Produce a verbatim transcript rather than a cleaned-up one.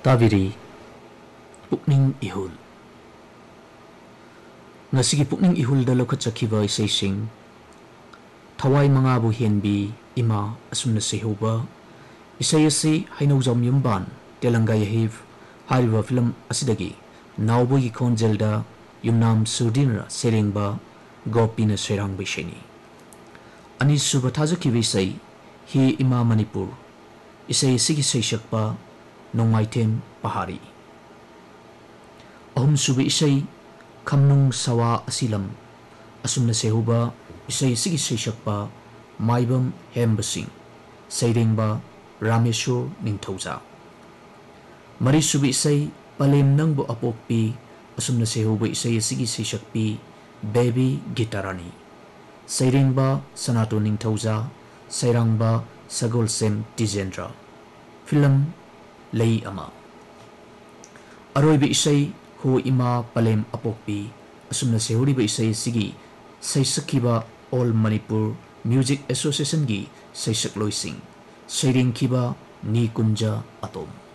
Taviri Pukning Ihul Ngasigi Pukning Ihul da lokatsakiba isay-sing Thawai mga buhenbi ima asumna sehuba isay asi hainawjam yumban Telangaya hiv hariba film asidagi nawbogi khonjelda yumnam sudinra serengba gopina serang biseni ani suba thajakiba isay hi ima Manipur isay sigi saysakpa nongmaitem pahari ahum suba isay kamnung sawa asilam asumna sehuba isay sigi saysakpa maibam hembasing sayrengba Rameshwar Ningthauja mari suba isay palem nangbo apokpi asumna sehuba isay sigi saysakpi Baby Gitarani sayrengba Sanato Ningthauja sayrangba Sagolsem Tijendra film lay ama aroiba isay hu ima palem apokpi asumna sehuriba isay sigi saysakiba All Manipur Music Association gi saysakloising sayrengkiba Ni Kunja Atom